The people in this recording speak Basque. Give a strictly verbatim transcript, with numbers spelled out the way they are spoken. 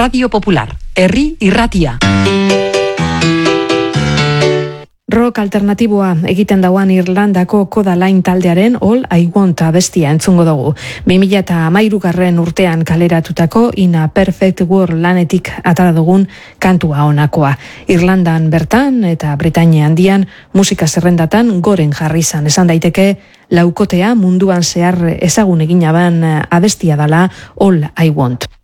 Radio Popular, herri irratia. Rock alternatiboa egiten dauan Irlandako Codaline taldearen All I Want abestia entzungo dugu. bi mila hamairugarren urtean kaleratutako In a Perfect World lanetik atara dugun kantua honakoa. Irlandan bertan eta Britainia handian musika zerrendatan goren jarri izan. Esan daiteke laukotea munduan zehar ezagun egina ban abestia dala All I Want.